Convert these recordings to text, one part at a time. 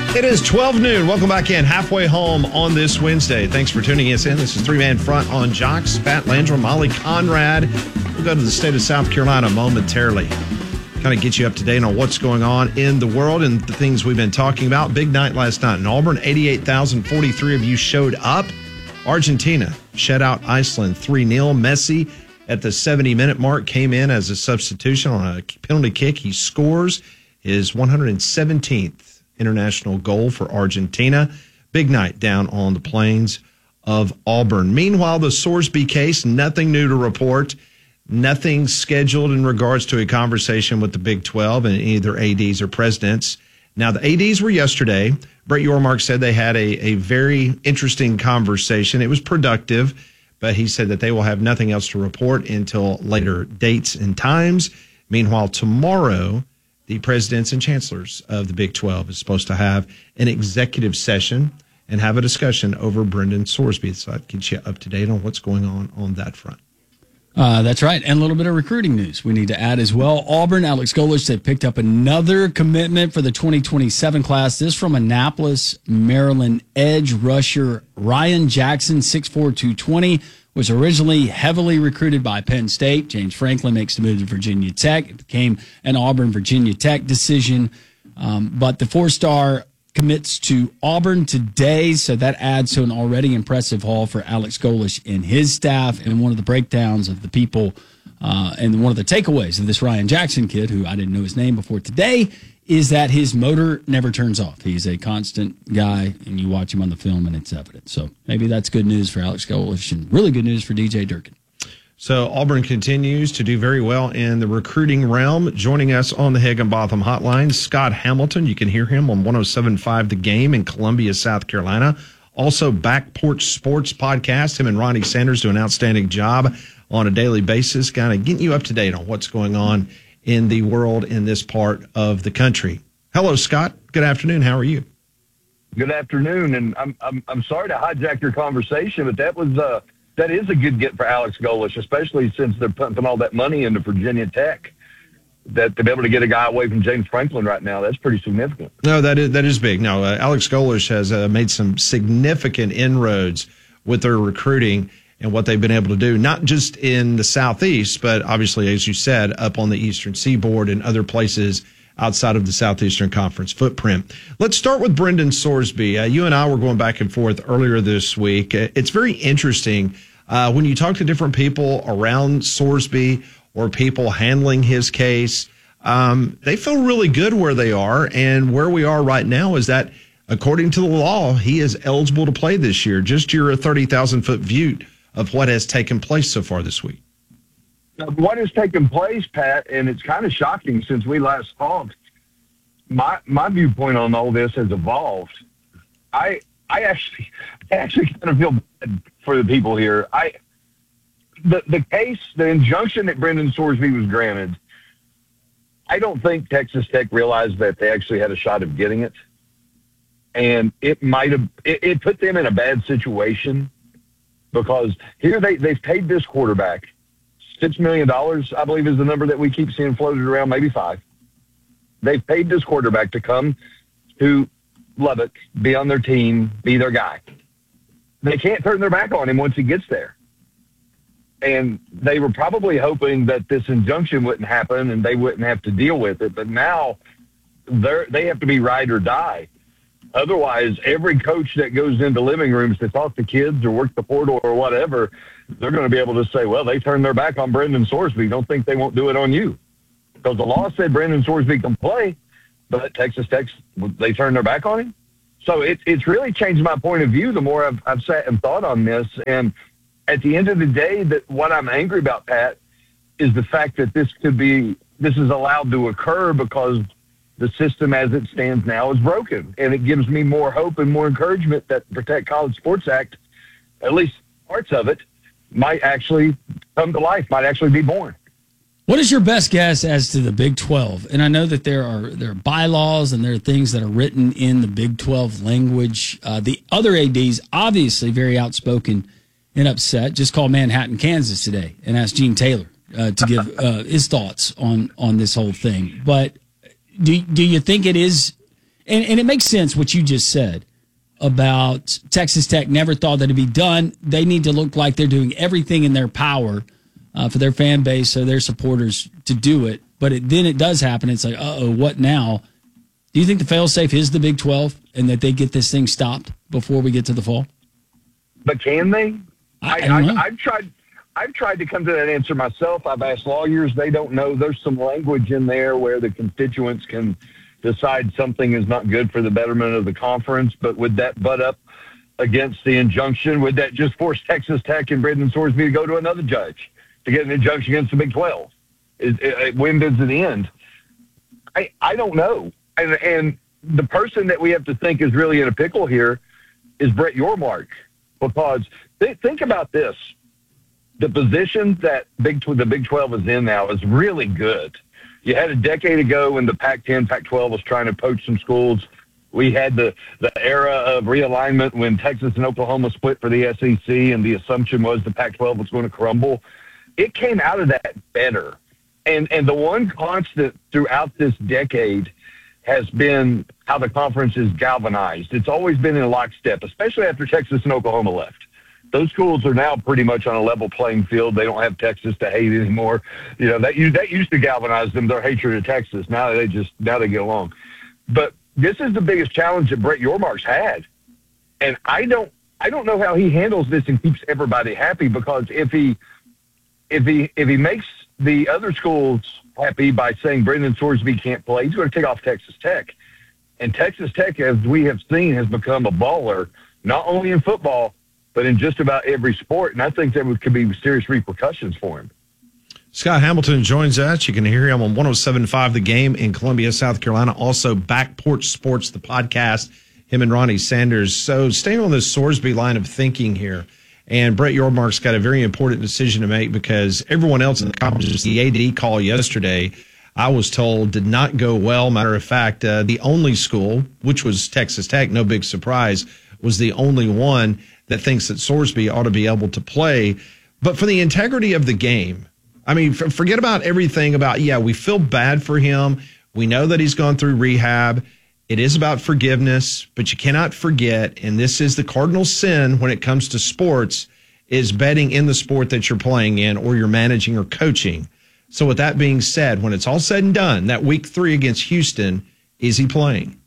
It is 12 noon. Welcome back in. Halfway home on this Wednesday. Thanks for tuning us in. This is Three-Man Front on Jocks. Pat Landrum, Molly Conrad. We'll go to the state of South Carolina momentarily. Kind of get you up to date on what's going on in the world and the things we've been talking about. Big night last night in Auburn. 88,043 of you showed up. Argentina shut out Iceland 3-0. Messi at the 70-minute mark came in as a substitution on a penalty kick. He scores his 117th international goal for Argentina. Big night down on the plains of Auburn. Meanwhile, the Sorsby case, nothing new to report. Nothing scheduled in regards to a conversation with the Big 12 and either ADs or presidents. Now, the ADs were yesterday. Brett Yormark said they had a very interesting conversation. It was productive, but he said that they will have nothing else to report until later dates and times. Meanwhile, tomorrow, the presidents and chancellors of the Big 12 is supposed to have an executive session and have a discussion over Brendan Sorsby. So that gets you up to date on what's going on that front. That's right. And a little bit of recruiting news we need to add as well. Auburn, Alex Golesh, they picked up another commitment for the 2027 class. This from Annapolis, Maryland edge rusher Ryan Jackson, 6'4", 220, was originally heavily recruited by Penn State. James Franklin makes the move to Virginia Tech. It became an Auburn-Virginia Tech decision. But the four-star commits to Auburn today, so that adds to an already impressive haul for Alex Golesh and his staff. And one of the breakdowns of the people and one of the takeaways of this Ryan Jackson kid, who I didn't know his name before today, is that his motor never turns off. He's a constant guy, and you watch him on the film, and it's evident. So maybe that's good news for Alex Golesh and really good news for DJ Durkin. So Auburn continues to do very well in the recruiting realm. Joining us on the Higginbotham Hotline, Scott Hamilton. You can hear him on 107.5 The Game in Columbia, South Carolina. Also, Back Porch Sports Podcast. Him and Ronnie Sanders do an outstanding job on a daily basis, kind of getting you up to date on what's going on in the world in this part of the country. Hello, Scott. Good afternoon. How are you? Good afternoon, and I'm sorry to hijack your conversation, but that is a good get for Alex Golesh, especially since they're pumping all that money into Virginia Tech. That to be able to get a guy away from James Franklin right now, that's pretty significant. No, that is big. No, Alex Golesh has made some significant inroads with their recruiting and what they've been able to do, not just in the Southeast, but obviously, as you said, up on the Eastern Seaboard and other places outside of the Southeastern Conference footprint. Let's start with Brendan Sorsby. You and I were going back and forth earlier this week. It's very interesting when you talk to different people around Sorsby or people handling his case. They feel really good where they are, and where we are right now is that, according to the law, he is eligible to play this year. Just your 30,000-foot view of what has taken place so far this week. What has taken place, Pat, and it's kind of shocking since we last talked, my viewpoint on all this has evolved. I actually kind of feel bad for the people here. The case, the injunction that Brendan Sorsby was granted, I don't think Texas Tech realized that they actually had a shot of getting it. And it put them in a bad situation because here they've paid this quarterback $6 million, I believe is the number that we keep seeing floated around, maybe $5 million. They've paid this quarterback to come to Lubbock, be on their team, be their guy. They can't turn their back on him once he gets there. And they were probably hoping that this injunction wouldn't happen and they wouldn't have to deal with it. But now they have to be ride or die. Otherwise, every coach that goes into living rooms to talk to kids or work the portal or whatever, they're going to be able to say, well, they turned their back on Brendan Sorsby. Don't think they won't do it on you. Because the law said Brendan Sorsby can play, but Texas Tech, they turned their back on him. So it's really changed my point of view the more I've sat and thought on this. And at the end of the day, that what I'm angry about, Pat, is the fact that this is allowed to occur because the system as it stands now is broken. And it gives me more hope and more encouragement that the Protect College Sports Act, at least parts of it, might actually come to life, might actually be born. What is your best guess as to the Big 12? And I know that there are bylaws and there are things that are written in the Big 12 language. The other ADs, obviously very outspoken and upset, just called Manhattan, Kansas today and asked Gene Taylor to give his thoughts on this whole thing. But do you think it is And it makes sense what you just said about Texas Tech never thought that it'd be done. They need to look like they're doing everything in their power for their fan base or their supporters to do it. But then it does happen. It's like, uh-oh, what now? Do you think the fail-safe is the Big 12 and that they get this thing stopped before we get to the fall? But can they? I don't know. I've tried to come to that answer myself. I've asked lawyers. They don't know. There's some language in there where the constituents can decide something is not good for the betterment of the conference. But would that butt up against the injunction? Would that just force Texas Tech and Brendan Sorsby to go to another judge to get an injunction against the Big 12? When does it end? I don't know. And the person that we have to think is really in a pickle here is Brett Yormark. Because think about this. The position that the Big 12 is in now is really good. You had a decade ago when the Pac-10, Pac-12 was trying to poach some schools. We had the era of realignment when Texas and Oklahoma split for the SEC, and the assumption was the Pac-12 was going to crumble. It came out of that better. And the one constant throughout this decade has been how the conference is galvanized. It's always been in lockstep, especially after Texas and Oklahoma left. Those schools are now pretty much on a level playing field. They don't have Texas to hate anymore. You know, that used to galvanize them, their hatred of Texas. Now they get along. But this is the biggest challenge that Brett Yormark's had. And I don't know how he handles this and keeps everybody happy, because if he makes the other schools happy by saying Brendan Sorsby can't play, he's going to take off Texas Tech. And Texas Tech, as we have seen, has become a baller, not only in football, but in just about every sport. And I think there could be serious repercussions for him. Scott Hamilton joins us. You can hear him on 107.5 The Game in Columbia, South Carolina. Also, Back Porch Sports, the podcast, him and Ronnie Sanders. So staying on this Sorsby line of thinking here, and Brett Yormark's got a very important decision to make, because everyone else in the conference, the AD call yesterday, I was told, did not go well. Matter of fact, the only school, which was Texas Tech, no big surprise, was the only one that thinks that Sorsby ought to be able to play. But for the integrity of the game, I mean, forget about everything about, we feel bad for him. We know that he's gone through rehab. It is about forgiveness, but you cannot forget, and this is the cardinal sin when it comes to sports, is betting in the sport that you're playing in or you're managing or coaching. So with that being said, when it's all said and done, that week 3 against Houston, is he playing?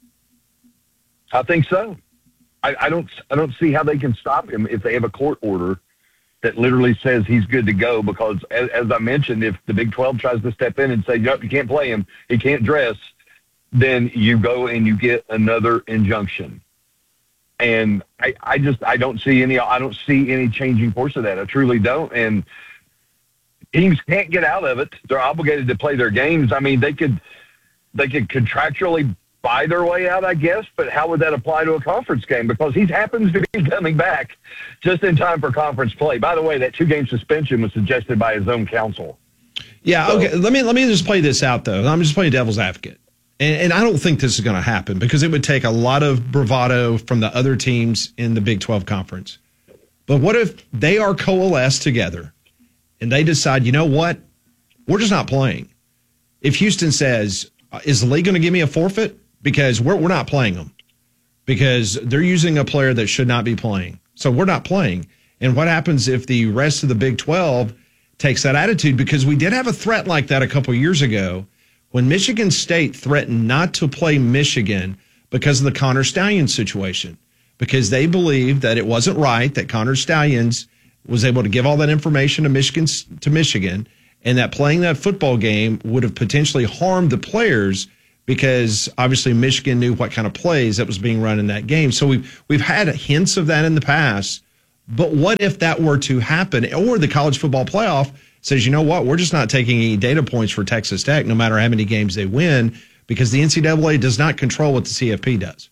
I think so. I don't see how they can stop him if they have a court order that literally says he's good to go, because as I mentioned, if the Big 12 tries to step in and say, you can't play him, he can't dress, then you go and you get another injunction. And I don't see any changing course of that. I truly don't. And teams can't get out of it. They're obligated to play their games. I mean, they could contractually buy their way out, I guess, but how would that apply to a conference game? Because he happens to be coming back just in time for conference play. By the way, that 2-game suspension was suggested by his own counsel. Yeah, so, okay. Let me just play this out, though. I'm just playing devil's advocate. And I don't think this is going to happen, because it would take a lot of bravado from the other teams in the Big 12 conference. But what if they are coalesced together and they decide, you know what, we're just not playing? If Houston says, is the league going to give me a forfeit? Because we're not playing them, because they're using a player that should not be playing. So we're not playing. And what happens if the rest of the Big 12 takes that attitude? Because we did have a threat like that a couple years ago when Michigan State threatened not to play Michigan because of the Connor Stalions situation, because they believed that it wasn't right that Connor Stalions was able to give all that information to Michigan, and that playing that football game would have potentially harmed the players, because obviously Michigan knew what kind of plays that was being run in that game. So we've had hints of that in the past. But what if that were to happen, or the college football playoff says, you know what, we're just not taking any data points for Texas Tech, no matter how many games they win, because the NCAA does not control what the CFP does.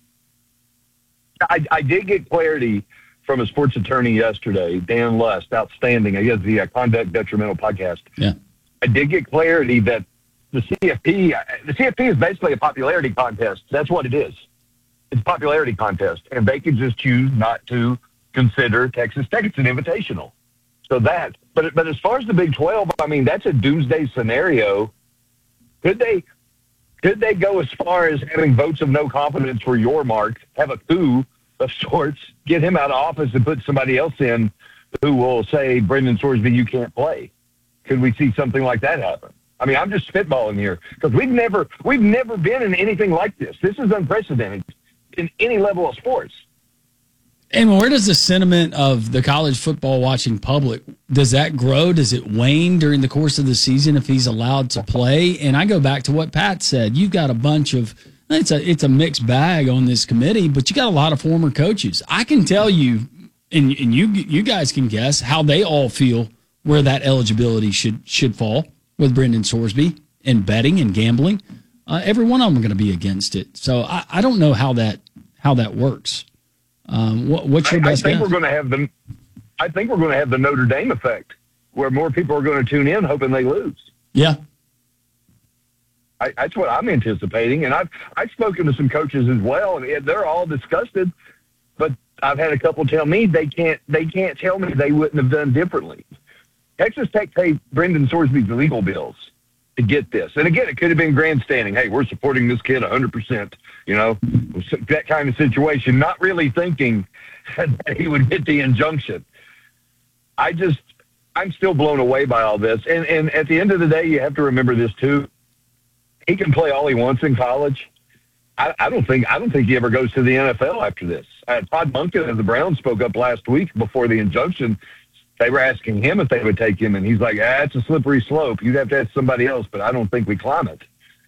I did get clarity from a sports attorney yesterday, Dan Lust, outstanding. I guess the Conduct Detrimental podcast. Yeah, I did get clarity that the CFP is basically a popularity contest. That's what it is. It's a popularity contest, and they could just choose not to consider Texas Tech. It's an invitational. So that, but as far as the Big 12, I mean, that's a doomsday scenario. Could they Could they go as far as having votes of no confidence for Yormark, have a coup of sorts, get him out of office and put somebody else in who will say, Brendan Sorsby, you can't play? Could we see something like that happen? I mean, I'm just spitballing here because we've never been in anything like this. This is unprecedented in any level of sports. And where does the sentiment of the college football watching public, does that grow? Does it wane during the course of the season if he's allowed to play? And I go back to what Pat said. You've got a bunch of, it's a mixed bag on this committee, but you got a lot of former coaches. I can tell you, and you guys can guess how they all feel where that eligibility should fall with Brendan Sorsby and betting and gambling. Every one of them are going to be against it. So I don't know how that works. What's your best guess? I think we're going to have the Notre Dame effect, where more people are going to tune in hoping they lose. Yeah, that's what I'm anticipating, and I've spoken to some coaches as well, and they're all disgusted. But I've had a couple tell me they can't tell me they wouldn't have done differently. Texas Tech paid Brendan Sorsby's legal bills to get this, and again, it could have been grandstanding. Hey, we're supporting this kid 100%. You know, that kind of situation, not really thinking that he would get the injunction. I'm still blown away by all this. And at the end of the day, you have to remember this too. He can play all he wants in college. I don't think he ever goes to the NFL after this. Todd Monken of the Browns spoke up last week before the injunction. They were asking him if they would take him, and he's like, it's a slippery slope. You'd have to ask somebody else, but I don't think we climb it.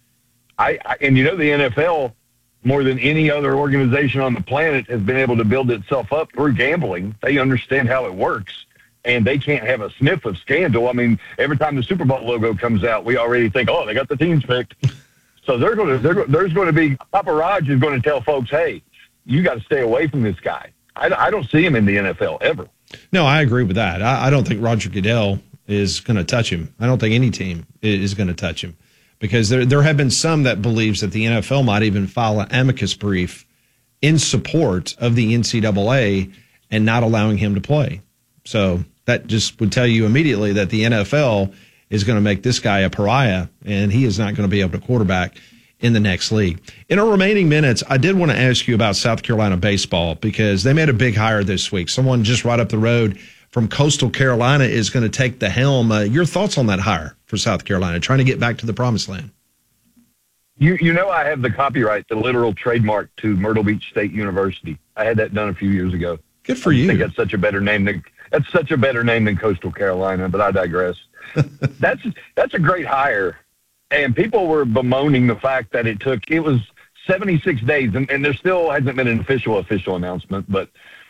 And you know, the NFL, more than any other organization on the planet, has been able to build itself up through gambling. They understand how it works, and they can't have a sniff of scandal. I mean, every time the Super Bowl logo comes out, we already think, oh, they got the teams picked. So there's going to be paparazzi is going to tell folks, hey, you got to stay away from this guy. I don't see him in the NFL ever. No, I agree with that. I don't think Roger Goodell is going to touch him. I don't think any team is going to touch him. Because there have been some that believes that the NFL might even file an amicus brief in support of the NCAA and not allowing him to play. So that just would tell you immediately that the NFL is going to make this guy a pariah, and he is not going to be able to quarterback in the next league. In our remaining minutes, I did want to ask you about South Carolina baseball because they made a big hire this week. Someone just right up the road from Coastal Carolina is going to take the helm. Your thoughts on that hire for South Carolina, trying to get back to the promised land? You know, I have the copyright, the literal trademark to Myrtle Beach State University. I had that done a few years ago. Good for you. I think that's such a better name than Coastal Carolina, but I digress. That's a great hire. And people were bemoaning the fact that it was 76 days, and there still hasn't been an official announcement, but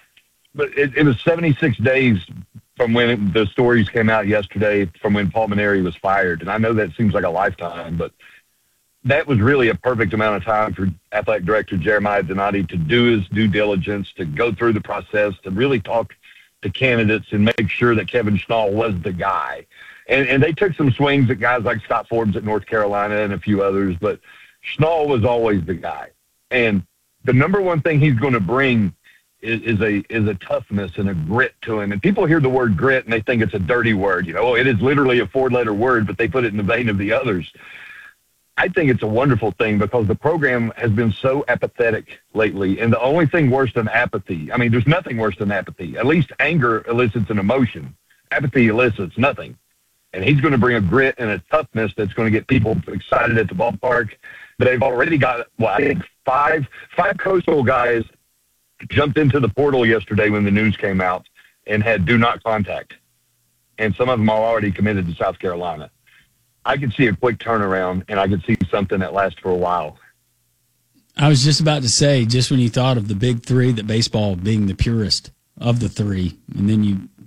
it was 76 days from when the stories came out yesterday, from when Paul Mainieri was fired. And I know that seems like a lifetime, but that was really a perfect amount of time for athletic director Jeremiah Donati to do his due diligence, to go through the process, to really talk to candidates and make sure that Kevin Schnall was the guy. And they took some swings at guys like Scott Forbes at North Carolina and a few others, but Schnall was always the guy. And the number one thing he's going to bring is a toughness and a grit to him. And people hear the word grit and they think it's a dirty word. You know, it is literally a 4-letter word, but they put it in the vein of the others. I think it's a wonderful thing because the program has been so apathetic lately. And the only thing worse than apathy, I mean, there's nothing worse than apathy. At least anger elicits an emotion. Apathy elicits nothing. And he's going to bring a grit and a toughness that's going to get people excited at the ballpark. But they've already got, I think five Coastal guys jumped into the portal yesterday when the news came out and had do not contact. And some of them are already committed to South Carolina. I could see a quick turnaround, and I could see something that lasts for a while. I was just about to say, just when you thought of the big three, that baseball being the purest of the three, and then